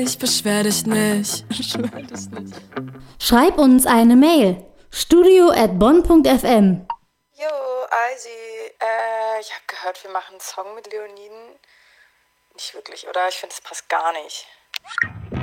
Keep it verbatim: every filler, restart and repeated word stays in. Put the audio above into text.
Ich beschwer dich nicht. Beschwer dich nicht. Schreib uns eine Mail. studio at bonn punkt f m. Jo, Eisi, äh, ich habe gehört, wir machen einen Song mit Leoniden. Nicht wirklich, oder? Ich finde, das passt gar nicht.